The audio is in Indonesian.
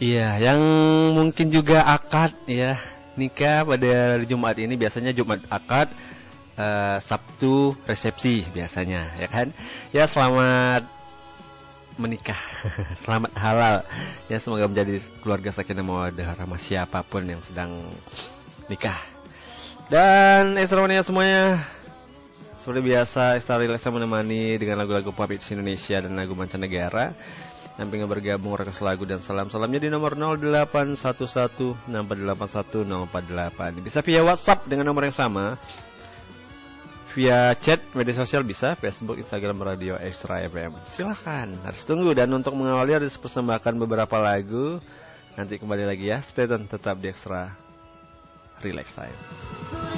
Iya, yang mungkin juga akad ya, nikah pada hari Jumat ini biasanya Jumat akad, Sabtu resepsi biasanya, ya kan? Ya selamat menikah, selamat halal. Ya semoga menjadi keluarga sakinah mawaddah rahmah siapapun yang sedang nikah. Dan Extramania semuanya, seperti biasa Extra Relax menemani dengan lagu-lagu pop hits Indonesia dan lagu mancanegara. Sampai bergabung request lagu dan salamnya di nomor 081164810448. Bisa via WhatsApp dengan nomor yang sama. Via chat media sosial bisa, Facebook, Instagram, Radio Extra FM. Silahkan, harus tunggu. Dan untuk mengawali harus persembahkan beberapa lagu. Nanti kembali lagi ya. Stay tune tetap di Extra Relax Time.